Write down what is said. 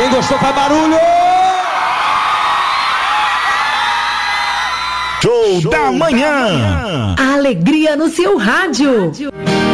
Quem gostou faz barulho! Show da manhã. A alegria no seu rádio.